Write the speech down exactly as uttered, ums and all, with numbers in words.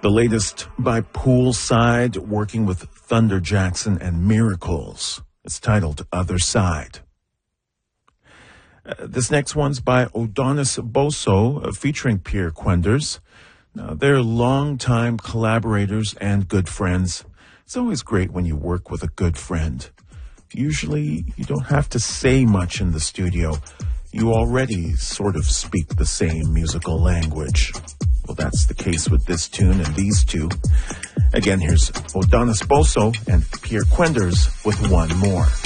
The latest by Poolside, working with Thunder Jackson and Miracles. It's titled Other Side. Uh, this next one's by Odonis Boso, uh, featuring Pierre Quenders. Now, they're longtime collaborators and good friends. It's always great when you work with a good friend. Usually, you don't have to say much in the studio. You already sort of speak the same musical language. Well, that's the case with this tune and these two. Again, here's Odonis Boso and Pierre Quenders with One More.